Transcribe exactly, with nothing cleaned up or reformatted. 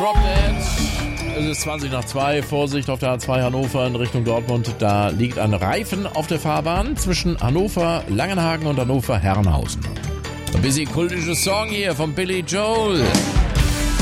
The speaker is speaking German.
Drop Dead. Es ist zwanzig nach zwei. Vorsicht auf der A zwei Hannover in Richtung Dortmund. Da liegt ein Reifen auf der Fahrbahn zwischen Hannover Langenhagen und Hannover Herrenhausen. Ein bisschen kultischer Song hier von Billy Joel.